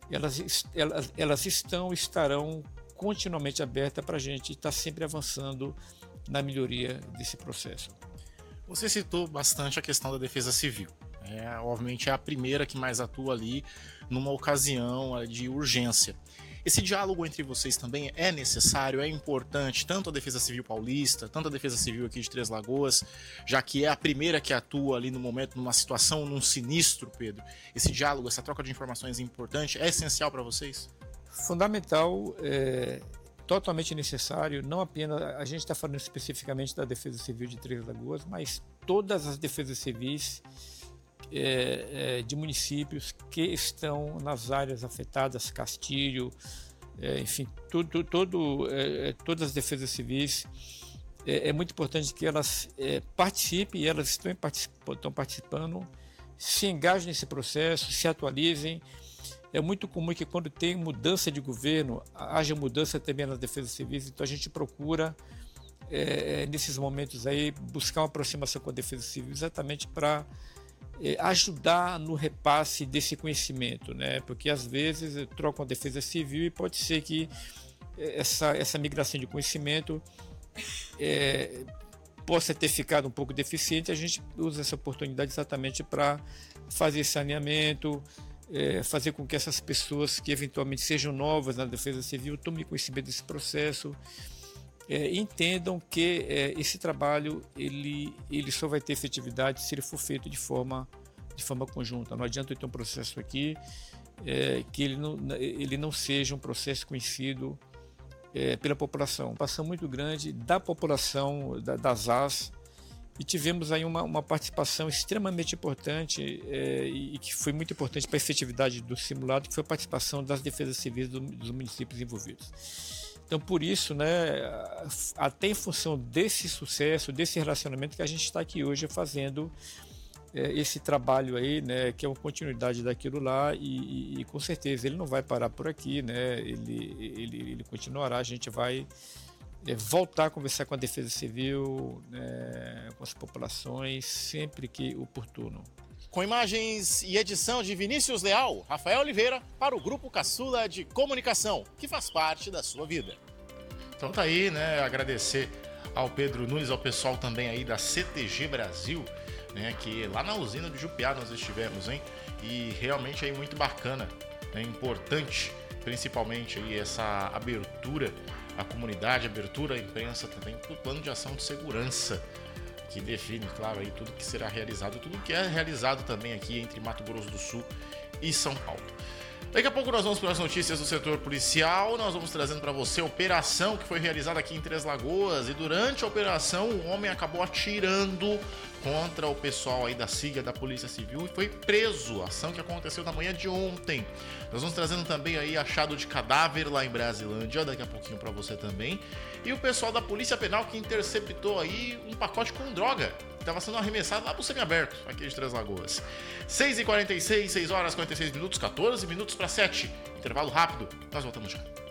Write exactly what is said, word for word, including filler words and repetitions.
elas, elas, elas estão, estarão continuamente abertas para a gente estar sempre avançando na melhoria desse processo. Você citou bastante a questão da Defesa Civil. É, obviamente é a primeira que mais atua ali numa ocasião de urgência. Esse diálogo entre vocês também é necessário, é importante, tanto a Defesa Civil Paulista, tanto a Defesa Civil aqui de Três Lagoas, já que é a primeira que atua ali no momento, numa situação, num sinistro, Pedro. Esse diálogo, essa troca de informações é importante, é essencial para vocês? Fundamental, é, totalmente necessário, não apenas, a gente está falando especificamente da Defesa Civil de Três Lagoas, mas todas as defesas civis É, é, de municípios que estão nas áreas afetadas, Castilho, é, enfim, tudo, todo, é, todas as defesas civis, é, é muito importante que elas é, participem, e elas estão, estão participando, se engajem nesse processo, se atualizem. É muito comum que quando tem mudança de governo, haja mudança também nas defesas civis, então a gente procura, é, nesses momentos aí, buscar uma aproximação com a defesa civil exatamente para ajudar no repasse desse conhecimento, né? Porque às vezes trocam a defesa civil e pode ser que essa, essa migração de conhecimento é, possa ter ficado um pouco deficiente. A gente usa essa oportunidade exatamente para fazer saneamento, é, fazer com que essas pessoas que eventualmente sejam novas na defesa civil tomem conhecimento desse processo. É, entendam que é, esse trabalho ele, ele só vai ter efetividade se ele for feito de forma, de forma conjunta. Não adianta eu ter um processo aqui é, que ele não, ele não seja um processo conhecido é, pela população. Uma participação muito grande da população, da, das A S, e tivemos aí uma, uma participação extremamente importante é, e que foi muito importante para a efetividade do simulado, que foi a participação das defesas civis do, dos municípios envolvidos. Então, por isso, né, até em função desse sucesso, desse relacionamento que a gente está aqui hoje fazendo é, esse trabalho aí, né, que é uma continuidade daquilo lá e, e, e com certeza ele não vai parar por aqui, né, ele, ele, ele continuará, a gente vai é, voltar a conversar com a Defesa Civil, né, com as populações, sempre que oportuno. Com imagens e edição de Vinícius Leal, Rafael Oliveira, para o Grupo Caçula de Comunicação, que faz parte da sua vida. Então tá aí, né, agradecer ao Pedro Nunes, ao pessoal também aí da C T G Brasil, né, que lá na usina de Jupiá nós estivemos, hein, e realmente aí muito bacana, é importante, principalmente aí essa abertura à comunidade, abertura à imprensa também, para o plano de ação de segurança, que define, claro, aí tudo que será realizado, tudo que é realizado também aqui entre Mato Grosso do Sul e São Paulo. Daqui a pouco nós vamos para as notícias do setor policial, nós vamos trazendo para você a operação que foi realizada aqui em Três Lagoas, e durante a operação o homem acabou atirando contra o pessoal aí da SIGA, da Polícia Civil, e foi preso, ação que aconteceu na manhã de ontem. Nós vamos trazendo também aí achado de cadáver lá em Brasilândia, daqui a pouquinho para você também, e o pessoal da Polícia Penal que interceptou aí um pacote com droga, que estava sendo arremessado lá pro semiaberto, aqui de Três Lagoas. seis e quarenta e seis, seis horas e quarenta e seis minutos, quatorze minutos para sete, intervalo rápido, nós voltamos já.